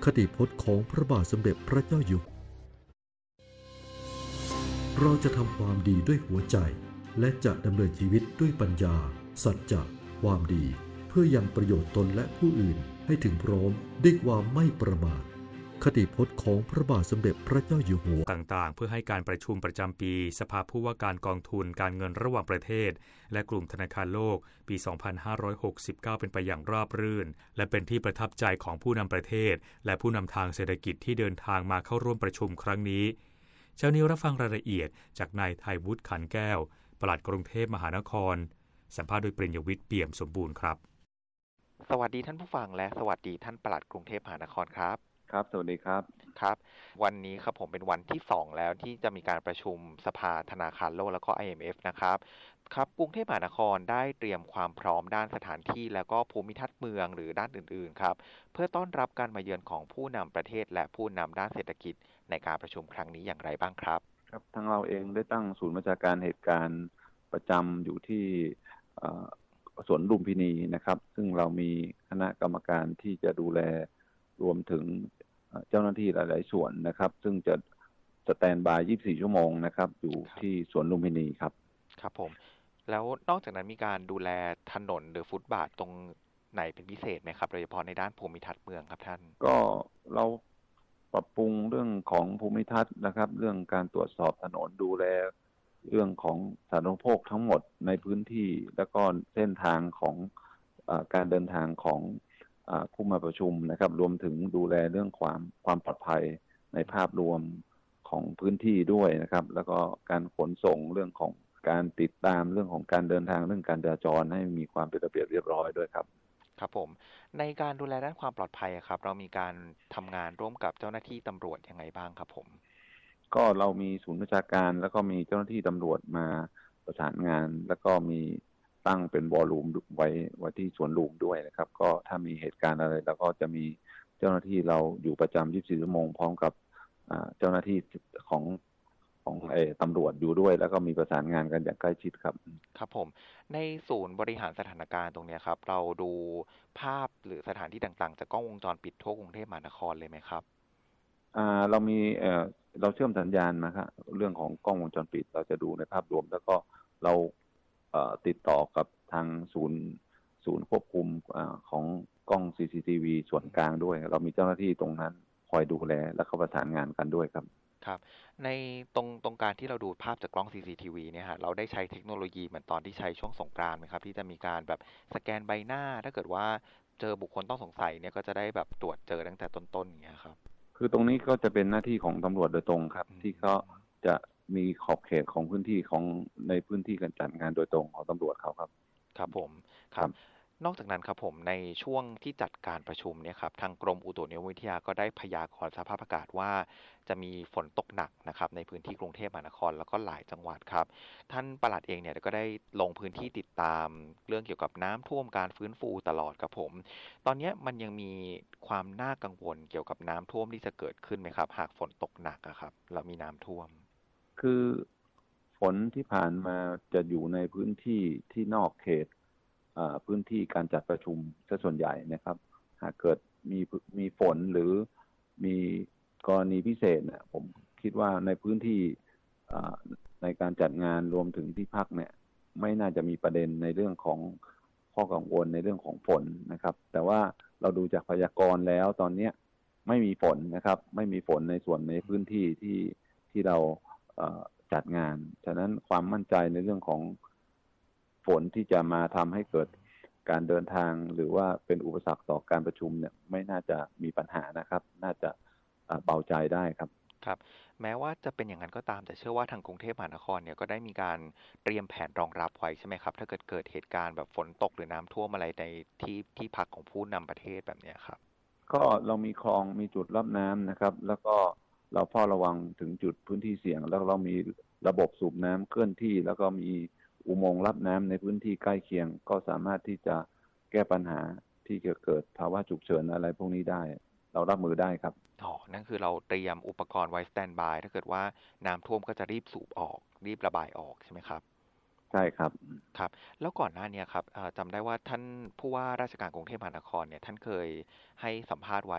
คติพจน์ของพระบาทสมเด็จพระเจ้าอยู่หัวเราจะทำความดีด้วยหัวใจและจะดำเนินชีวิตด้วยปัญญาสัจจะความดีเพื่อยังประโยชน์ตนและผู้อื่นให้ถึงพร้อมด้วยความไม่ประมาทคติพจน์ของพระบาทสมเด็จพระเจ้าอยู่หัวต่างๆเพื่อให้การประชุมประจำปีสภาผู้ว่าการกองทุนการเงินระหว่างประเทศและกลุ่มธนาคารโลกปี 2569 เป็นไปอย่างราบรื่นและเป็นที่ประทับใจของผู้นำประเทศและผู้นำทางเศรษฐกิจที่เดินทางมาเข้าร่วมประชุมครั้งนี้เช้านี้รับฟังรายละเอียดจากนายไทยวุฒิขันแก้วปลัดกรุงเทพมหานครสัมภาษณ์โดยปริญญวิทย์เปี่ยมสมบูรณ์ครับสวัสดีท่านผู้ฟังและสวัสดีท่านปลัดกรุงเทพมหานครครับครับสวัสดีครับครับวันนี้ครับผมเป็นวันที่2แล้วที่จะมีการประชุมสภาธนาคารโลกแล้วก็ IMF นะครับครับกรุงเทพมหานครได้เตรียมความพร้อมด้านสถานที่แล้วก็ภูมิทัศน์เมืองหรือด้านอื่นๆครับเพื่อต้อนรับการมาเยือนของผู้นำประเทศและผู้นำด้านเศรษฐกิจในการประชุมครั้งนี้อย่างไรบ้างครับครับทางเราเองได้ตั้งศูนย์บัญชาการเหตุการณ์ประจำอยู่ที่สวนลุมพินีนะครับซึ่งเรามีคณะกรรมการที่จะดูแลรวมถึงเจ้าหน้าที่หลายๆส่วนนะครับซึ่งจะสแตนด์บาย24 ชั่วโมงนะครับอยู่ที่สวนลุมพินีครับครับผมแล้วนอกจากนั้นมีการดูแลถนนหรือฟุตบาทตรงไหนเป็นพิเศษไหมครับโดยเฉพาะในด้านภูมิทัศน์เมืองครับท่านก็เราปรับปรุงเรื่องของภูมิทัศน์นะครับเรื่องการตรวจสอบถนนดูแลเรื่องของสาธารณูปโภคทั้งหมดในพื้นที่แล้วก็เส้นทางของการเดินทางของผู้มาประชุมนะครับรวมถึงดูแลเรื่องความปลอดภัยในภาพรวมของพื้นที่ด้วยนะครับแล้วก็การขนส่งเรื่องของการติดตามเรื่องของการเดินทางเรื่องการจราจรให้มีความเป็นระเบียบเรียบร้อยด้วยครับครับผมในการดูแลด้านความปลอดภัยครับเรามีการทำงานร่วมกับเจ้าหน้าที่ตำรวจยังไงบ้างครับผมก็เรามีศูนย์บัญชาการแล้วก็มีเจ้าหน้าที่ตำรวจมาประสานงานแล้วก็มีตั้งเป็นวอลลุ่มไว้ที่สวนลุมด้วยนะครับก็ถ้ามีเหตุการณ์อะไรเราก็จะมีเจ้าหน้าที่เราอยู่ประจำ24 ชั่วโมงพร้อมกับเจ้าหน้าที่ของตำรวจอยู่ด้วยแล้วก็มีประสานงานกันอย่างใกล้ชิดครับครับผมในศูนย์บริหารสถานการณ์ตรงนี้ครับเราดูภาพหรือสถานที่ต่างๆจากกล้องวงจรปิดทั่วกรุงเทพมหานครเลยไหมครับเรามีเราเชื่อมสัญญาณมาครับเรื่องของกล้องวงจรปิดเราจะดูในภาพรวมแล้วก็เราติดต่อกับทางศูนย์ควบคุมของกล้อง CCTV ส่วนกลางด้วยเรามีเจ้าหน้าที่ตรงนั้นคอยดูแลและเขาประสานงานกันด้วยครับครับในตรงการที่เราดูภาพจากกล้อง CCTV เนี่ยฮะเราได้ใช้เทคโนโลยีเหมือนตอนที่ใช้ช่วงสงกรานต์ไหมครับที่จะมีการแบบสแกนใบหน้าถ้าเกิดว่าเจอบุคคลต้องสงสัยเนี่ยก็จะได้แบบตรวจเจอตั้งแต่ต้นๆอย่างเงี้ยครับคือตรงนี้ก็จะเป็นหน้าที่ของตำรวจโดยตรงครับที่เขาจะมีขอบเขตของพื้นที่ของในพื้นที่การจัดงานโดยตรงของตำรวจเขาครับครับผมครับนอกจากนั้นครับผมในช่วงที่จัดการประชุมเนี่ยครับทางกรมอุตุนิยมวิทยาก็ได้พยากรณ์สภาพอากาศว่าจะมีฝนตกหนักนะครับในพื้นที่กรุงเทพมหานครแล้วก็หลายจังหวัดครับท่านปลัดเองเนี่ยก็ได้ลงพื้นที่ติดตามเรื่องเกี่ยวกับน้ำท่วมการฟื้นฟูตลอดครับผมตอนนี้มันยังมีความน่ากังวลเกี่ยวกับน้ำท่วมที่จะเกิดขึ้นไหมครับหากฝนตกหนักครับแล้วมีน้ำท่วมคือฝนที่ผ่านมาจะอยู่ในพื้นที่ที่นอกเขตพื้นที่การจัดประชุมซะส่วนใหญ่นะครับหากเกิดมีฝนหรือมีกรณีพิเศษเนี่ยผมคิดว่าในพื้นที่ในการจัดงานรวมถึงที่พักเนี่ยไม่น่าจะมีประเด็นในเรื่องของข้อกังวลในเรื่องของฝนนะครับแต่ว่าเราดูจากพยากรณ์แล้วตอนนี้ไม่มีฝนนะครับไม่มีฝนในส่วนในพื้นที่ที่เราจัดงานฉะนั้นความมั่นใจในเรื่องของฝนที่จะมาทำให้เกิดการเดินทางหรือว่าเป็นอุปสรรคต่อการประชุมเนี่ยไม่น่าจะมีปัญหานะครับน่าจะเบาใจได้ครับครับแม้ว่าจะเป็นอย่างนั้นก็ตามแต่เชื่อว่าทางกรุงเทพมหานครเนี่ยก็ได้มีการเตรียมแผนรองรับไว้ใช่ไหมครับถ้าเกิดเหตุการณ์แบบฝนตกหรือน้ำท่วมอะไรในที่พักของผู้นำประเทศแบบนี้ครับก็เรามีคลองมีจุดรับน้ำนะครับแล้วก็เราเฝ้าระวังถึงจุดพื้นที่เสี่ยงแล้วเรามีระบบสูบน้ำเคลื่อนที่แล้วก็มีอุโมงค์รับน้ำในพื้นที่ใกล้เคียงก็สามารถที่จะแก้ปัญหาที่จะเกิดภาวะฉุกเฉินอะไรพวกนี้ได้เรารับมือได้ครับนั่นคือเราเตรียมอุปกรณ์ไว้สแตนด์บายถ้าเกิดว่าน้ำท่วมก็จะรีบสูบออกรีบระบายออกใช่ไหมครับใช่ครับครับแล้วก่อนหน้านี้ครับจำได้ว่าท่านผู้ว่าราชการกรุงเทพมหานครเนี่ยท่านเคยให้สัมภาษณ์ไว้